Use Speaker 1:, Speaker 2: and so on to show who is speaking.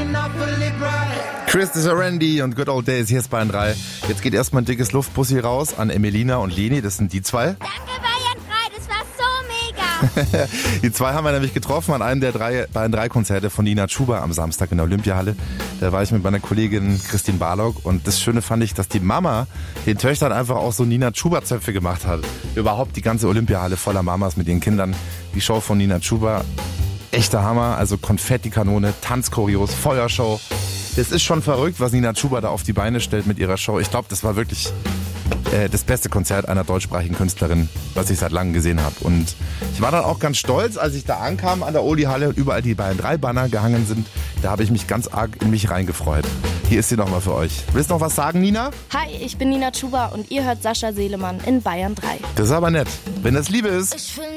Speaker 1: Christopher Randy und Good Old Days, hier ist Bayern 3. Jetzt geht erstmal ein dickes Luftbussi raus an Emelina und Leni, das sind die zwei.
Speaker 2: Danke Bayern 3, das war so mega.
Speaker 1: Die zwei haben wir nämlich getroffen an einem der Bayern 3 Konzerte von Nina Chuba am Samstag in der Olympiahalle. Da war ich mit meiner Kollegin Christine Barlock und das Schöne fand ich, dass die Mama den Töchtern einfach auch so Nina Chuba Zöpfe gemacht hat. Überhaupt die ganze Olympiahalle voller Mamas mit ihren Kindern. Die Show von Nina Chuba, echter Hammer, also Konfettikanone, Tanzchoreos, Feuershow. Das ist schon verrückt, was Nina Chuba da auf die Beine stellt mit ihrer Show. Ich glaube, das war wirklich das beste Konzert einer deutschsprachigen Künstlerin, was ich seit langem gesehen habe. Und ich war dann auch ganz stolz, als ich da ankam an der Oli-Halle und überall die Bayern 3 Banner gehangen sind. Da habe ich mich ganz arg in mich reingefreut. Hier ist sie nochmal für euch. Willst du noch was sagen, Nina?
Speaker 3: Hi, ich bin Nina Chuba und ihr hört Sascha Selemann in Bayern 3.
Speaker 1: Das ist aber nett. Wenn das Liebe ist.
Speaker 2: Ich will